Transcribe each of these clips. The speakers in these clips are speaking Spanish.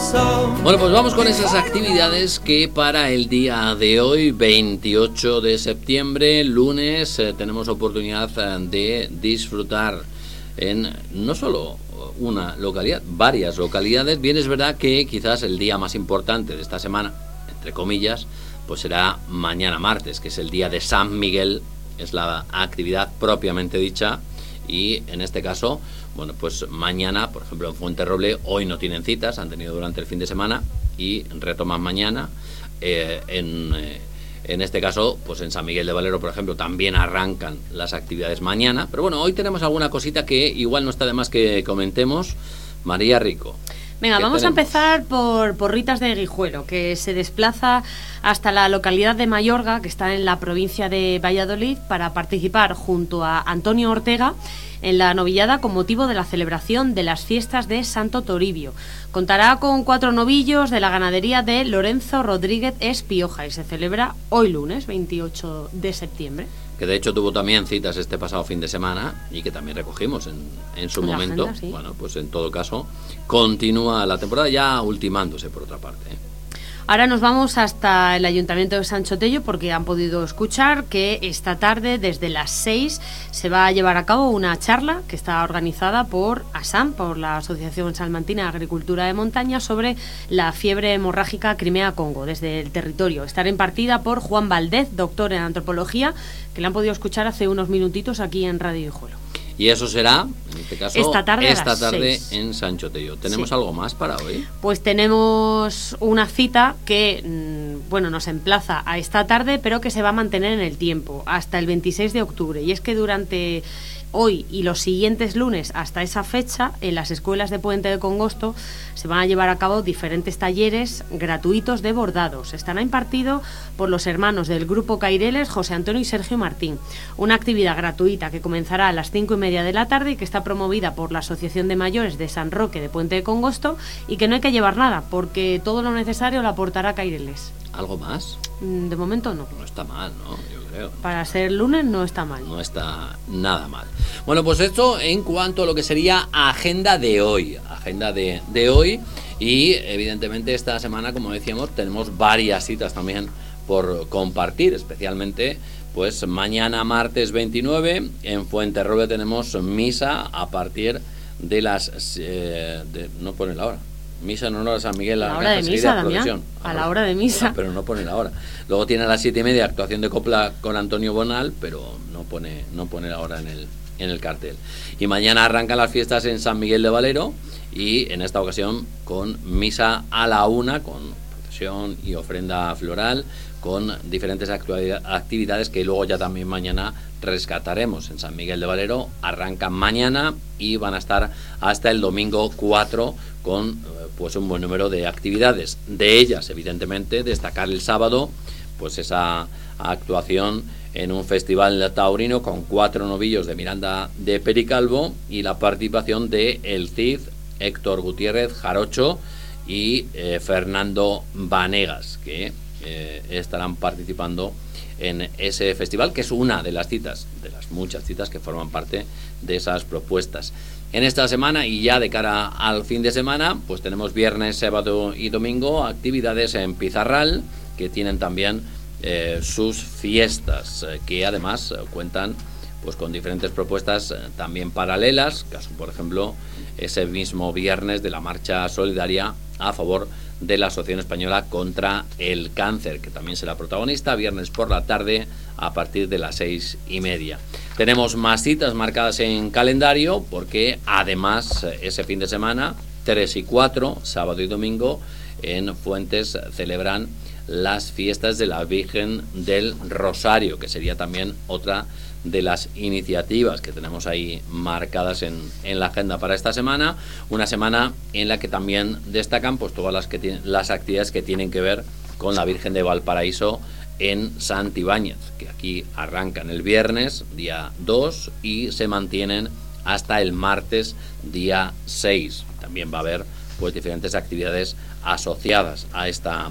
Bueno, pues vamos con esas actividades que para el día de hoy, 28 de septiembre, lunes, tenemos oportunidad de disfrutar en no solo una localidad, varias localidades. Bien, es verdad que quizás el día más importante de esta semana, entre comillas, pues será mañana martes, que es el día de San Miguel, es la actividad propiamente dicha, y en este caso, bueno, pues mañana, por ejemplo, en Fuenterroble, hoy no tienen citas, han tenido durante el fin de semana y retoman mañana. En este caso, pues en San Miguel de Valero, por ejemplo, también arrancan las actividades mañana. Pero bueno, hoy tenemos alguna cosita que igual no está de más que comentemos. María Rico. Venga, vamos a empezar por Porritas de Guijuelo, que se desplaza hasta la localidad de Mayorga, que está en la provincia de Valladolid, para participar junto a Antonio Ortega en la novillada con motivo de la celebración de las fiestas de Santo Toribio. Contará con 4 novillos de la ganadería de Lorenzo Rodríguez Espioja y se celebra hoy lunes, 28 de septiembre. Que de hecho tuvo también citas este pasado fin de semana y que también recogimos en su momento. Agenda, sí. Bueno, pues en todo caso continúa la temporada ya ultimándose por otra parte. Ahora nos vamos hasta el Ayuntamiento de Sancho Tello porque han podido escuchar que esta tarde desde las 6 se va a llevar a cabo una charla que está organizada por ASAM, por la Asociación Salmantina de Agricultura de Montaña, sobre la fiebre hemorrágica Crimea-Congo desde el territorio. Estará impartida por Juan Valdez, doctor en antropología, que le han podido escuchar hace unos minutitos aquí en Radio Guijuelo. Y eso será, en este caso, esta tarde en Sancho Tello. ¿Tenemos algo más para hoy? Pues tenemos una cita que, bueno, nos emplaza a esta tarde, pero que se va a mantener en el tiempo, hasta el 26 de octubre. Y es que durante hoy y los siguientes lunes hasta esa fecha, en las escuelas de Puente de Congosto se van a llevar a cabo diferentes talleres gratuitos de bordados. Estará impartido por los hermanos del Grupo Caireles, José Antonio y Sergio Martín. Una actividad gratuita que comenzará a las 5:30 de la tarde y que está promovida por la Asociación de Mayores de San Roque de Puente de Congosto, y que no hay que llevar nada porque todo lo necesario lo aportará Caireles. ¿Algo más? De momento no. No está mal, ¿no? Yo creo. Para ser lunes no está mal. No está nada mal. Bueno, pues esto en cuanto a lo que sería agenda de hoy. Agenda de hoy. Y evidentemente esta semana, como decíamos, tenemos varias citas también por compartir. Especialmente, pues mañana martes 29 en Fuenterroble tenemos misa a partir de las... no pone la hora. Misa en honor a San Miguel. La hora de misa, Damián. A la hora de misa. Pero no pone la hora. Luego tiene a las 7:30 actuación de copla con Antonio Bonal, pero no pone la hora en el cartel. Y mañana arrancan las fiestas en San Miguel de Valero y en esta ocasión con misa a la 1, con procesión y ofrenda floral, con diferentes actividades que luego ya también mañana rescataremos. En San Miguel de Valero arrancan mañana y van a estar hasta el domingo 4 con pues un buen número de actividades. De ellas, evidentemente, destacar el sábado pues esa actuación en un festival taurino con 4 novillos de Miranda de Pericalvo y la participación de El Cid, Héctor Gutiérrez Jarocho y Fernando Vanegas, que estarán participando en ese festival, que es una de las citas, de las muchas citas que forman parte de esas propuestas. En esta semana y ya de cara al fin de semana, pues tenemos viernes, sábado y domingo actividades en Pizarral, que tienen también sus fiestas, que además cuentan pues con diferentes propuestas también paralelas, caso por ejemplo ese mismo viernes de la marcha solidaria a favor de la Asociación Española contra el Cáncer, que también será protagonista, viernes por la tarde a partir de las 6:30. Tenemos más citas marcadas en calendario porque además ese fin de semana, 3 y 4, sábado y domingo, en Fuentes celebran las fiestas de la Virgen del Rosario, que sería también otra de las iniciativas que tenemos ahí marcadas en la agenda para esta semana. Una semana en la que también destacan pues todas las actividades que tienen que ver con la Virgen de Valparaíso en Santibáñez, que aquí arrancan el viernes, día 2, y se mantienen hasta el martes, día 6. También va a haber pues diferentes actividades asociadas a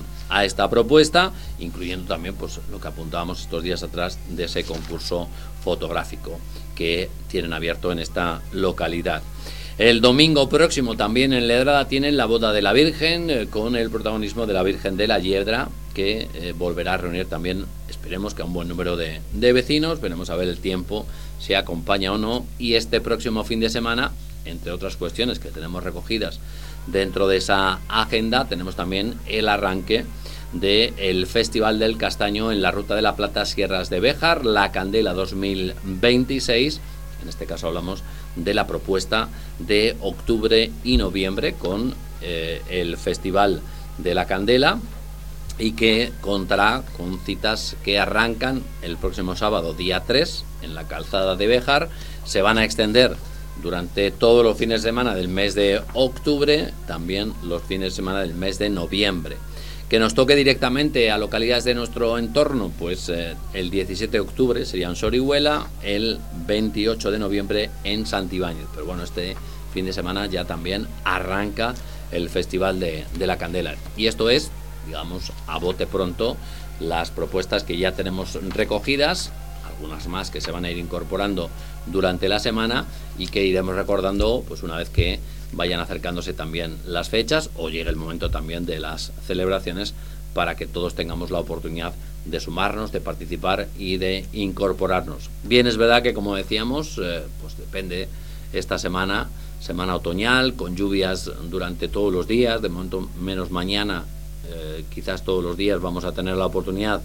esta propuesta, incluyendo también pues lo que apuntábamos estos días atrás de ese concurso fotográfico que tienen abierto en esta localidad. El domingo próximo también en Ledrada tienen la boda de la Virgen, con el protagonismo de la Virgen de la Hiedra, que volverá a reunir también, esperemos que a un buen número de vecinos. Veremos a ver el tiempo, si acompaña o no. Y este próximo fin de semana, entre otras cuestiones que tenemos recogidas dentro de esa agenda, tenemos también el arranque del Festival del Castaño en la Ruta de la Plata, Sierras de Béjar, la Candela 2026. En este caso hablamos de la propuesta de octubre y noviembre con el Festival de la Candela, y que contará con citas que arrancan el próximo sábado, día 3, en la Calzada de Béjar. Se van a extender durante todos los fines de semana del mes de octubre, también los fines de semana del mes de noviembre. Que nos toque directamente a localidades de nuestro entorno, pues el 17 de octubre sería en Sorihuela, el 28 de noviembre en Santibáñez. Pero bueno, este fin de semana ya también arranca el Festival de la Candela. Y esto es, digamos, a bote pronto, las propuestas que ya tenemos recogidas, algunas más que se van a ir incorporando durante la semana y que iremos recordando pues una vez que vayan acercándose también las fechas o llegue el momento también de las celebraciones, para que todos tengamos la oportunidad de sumarnos, de participar y de incorporarnos. Bien, es verdad que, como decíamos, pues depende esta semana otoñal, con lluvias durante todos los días, de momento menos mañana, quizás todos los días vamos a tener la oportunidad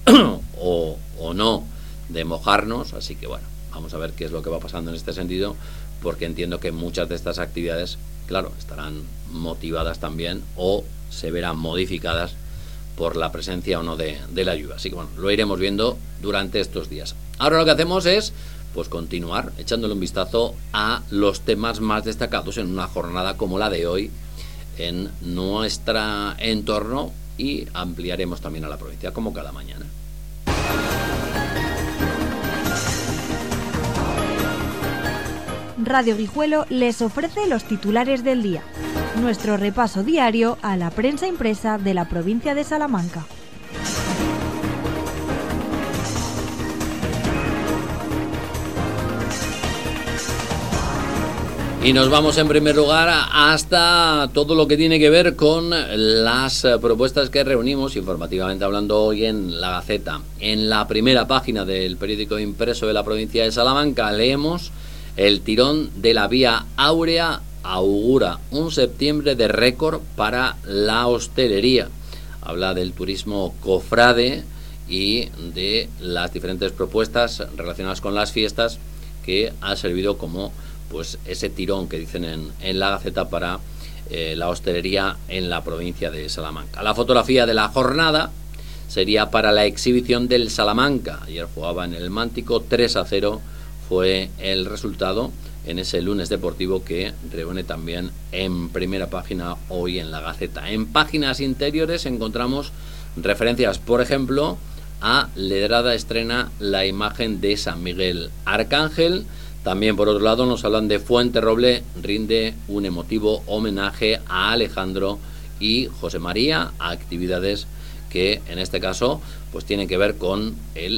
o no de mojarnos, así que bueno, vamos a ver qué es lo que va pasando en este sentido, porque entiendo que muchas de estas actividades, claro, estarán motivadas también o se verán modificadas por la presencia o no de la lluvia. Así que bueno, lo iremos viendo durante estos días. Ahora lo que hacemos es pues continuar echándole un vistazo a los temas más destacados en una jornada como la de hoy en nuestro entorno, y ampliaremos también a la provincia como cada mañana. Radio Guijuelo les ofrece los titulares del día, nuestro repaso diario a la prensa impresa de la provincia de Salamanca. Y nos vamos en primer lugar hasta todo lo que tiene que ver con las propuestas que reunimos informativamente hablando hoy en La Gaceta. En la primera página del periódico impreso de la provincia de Salamanca leemos: el tirón de la Vía Áurea augura un septiembre de récord para la hostelería. Habla del turismo cofrade y de las diferentes propuestas relacionadas con las fiestas que ha servido como pues ese tirón que dicen en La Gaceta para la hostelería en la provincia de Salamanca. La fotografía de la jornada sería para la exhibición del Salamanca. Ayer jugaba en el Mántico, 3-0 fue el resultado en ese lunes deportivo que reúne también en primera página hoy en La Gaceta. En páginas interiores encontramos referencias, por ejemplo, a Ledrada estrena la imagen de San Miguel Arcángel. También, por otro lado, nos hablan de Fuenterroble rinde un emotivo homenaje a Alejandro y José María, actividades que en este caso pues tienen que ver con el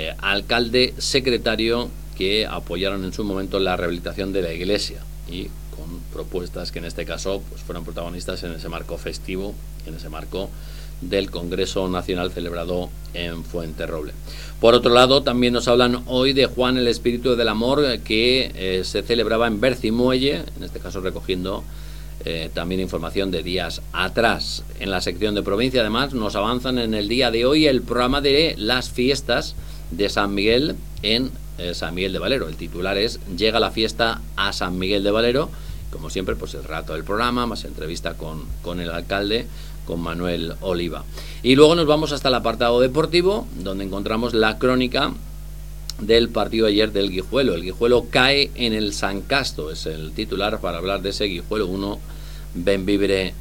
alcalde secretario que apoyaron en su momento la rehabilitación de la iglesia, y con propuestas que en este caso pues fueron protagonistas en ese marco festivo, en ese marco del Congreso Nacional celebrado en Fuenterroble. Por otro lado, también nos hablan hoy de Juan el Espíritu del Amor, que se celebraba en Bercimuelle, en este caso recogiendo también información de días atrás. En la sección de provincia, además, nos avanzan en el día de hoy el programa de las fiestas de San Miguel en San Miguel de Valero. El titular es: llega la fiesta a San Miguel de Valero. Como siempre, pues el rato del programa, más entrevista con el alcalde, con Manuel Oliva. Y luego nos vamos hasta el apartado deportivo, donde encontramos la crónica del partido ayer del Guijuelo. El Guijuelo cae en el San Casto, es el titular para hablar de ese Guijuelo 1, Benvibre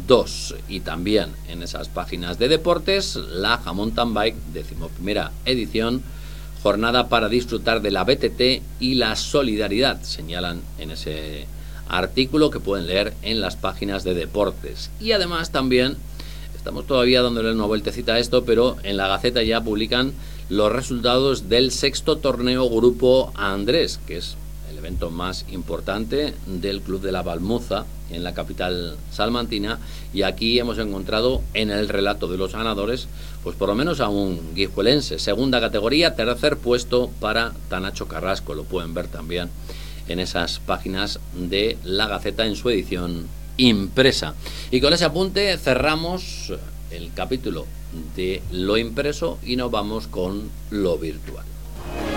2. Y también en esas páginas de deportes, la Mountain Bike, 11ª edición, jornada para disfrutar de la BTT y la solidaridad, señalan en ese artículo que pueden leer en las páginas de deportes. Y además también estamos todavía dándole una vueltecita a esto, pero en La Gaceta ya publican los resultados del 6º torneo Grupo Andrés, que es el evento más importante del Club de la Balmuza en la capital salmantina, y aquí hemos encontrado en el relato de los ganadores pues por lo menos a un guijuelense, segunda categoría, tercer puesto para Tanacho Carrasco. Lo pueden ver también en esas páginas de La Gaceta en su edición impresa. Y con ese apunte cerramos el capítulo de lo impreso y nos vamos con lo virtual.